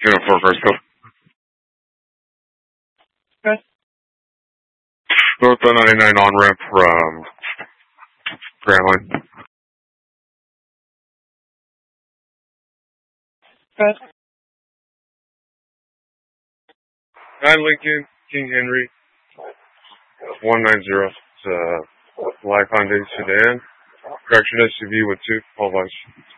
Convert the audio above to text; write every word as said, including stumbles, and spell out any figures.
Uniform first go. Okay. North ninety-nine on ramp from Grand Line. Okay. nine Lincoln, King Henry, one ninety. It's a light Hyundai sedan. Correction S U V with two, twelve inch.